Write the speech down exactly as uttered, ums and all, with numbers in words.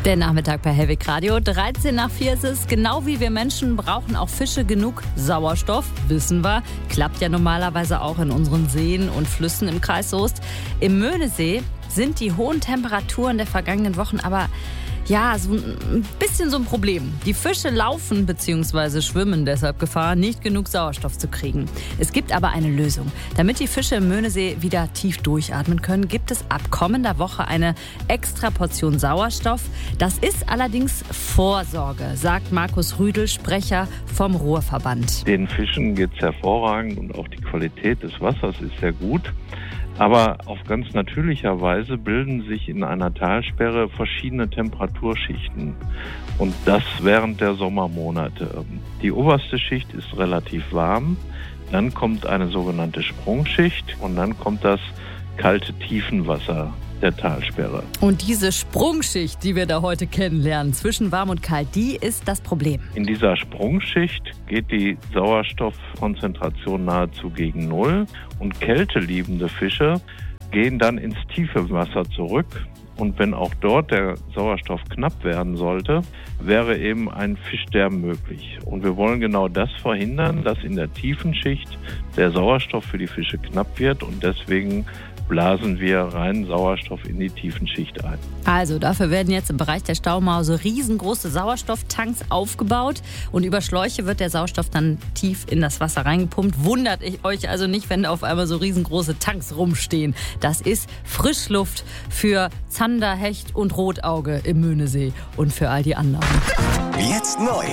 Der Nachmittag bei Hellwig Radio. dreizehn nach vier ist es. Genau wie wir Menschen brauchen auch Fische genug Sauerstoff, wissen wir. Klappt ja normalerweise auch in unseren Seen und Flüssen im Kreis Soest. Im Möhnesee sind die hohen Temperaturen der vergangenen Wochen aber ja, so ein bisschen so ein Problem. Die Fische laufen bzw. schwimmen deshalb Gefahr, nicht genug Sauerstoff zu kriegen. Es gibt aber eine Lösung. Damit die Fische im Möhnesee wieder tief durchatmen können, gibt es ab kommender Woche eine extra Portion Sauerstoff. Das ist allerdings Vorsorge, sagt Markus Rüdel, Sprecher vom Ruhrverband. Den Fischen geht es hervorragend und auch die Qualität des Wassers ist sehr gut. Aber auf ganz natürlicher Weise bilden sich in einer Talsperre verschiedene Temperaturschichten. Und das während der Sommermonate. Die oberste Schicht ist relativ warm. Dann kommt eine sogenannte Sprungschicht und dann kommt das kalte Tiefenwasser der Talsperre. Und diese Sprungschicht, die wir da heute kennenlernen, zwischen warm und kalt, die ist das Problem. In dieser Sprungschicht geht die Sauerstoffkonzentration nahezu gegen Null und kälteliebende Fische gehen dann ins tiefe Wasser zurück. Und wenn auch dort der Sauerstoff knapp werden sollte, wäre eben ein Fischsterben möglich. Und wir wollen genau das verhindern, dass in der tiefen Schicht der Sauerstoff für die Fische knapp wird und deswegen blasen wir reinen Sauerstoff in die tiefen Schicht ein. Also dafür werden jetzt im Bereich der Staumause riesengroße Sauerstofftanks aufgebaut und über Schläuche wird der Sauerstoff dann tief in das Wasser reingepumpt. Wundert euch also nicht, wenn da auf einmal so riesengroße Tanks rumstehen. Das ist Frischluft für Zander, Hecht und Rotauge im Möhnesee und für all die anderen. Jetzt neu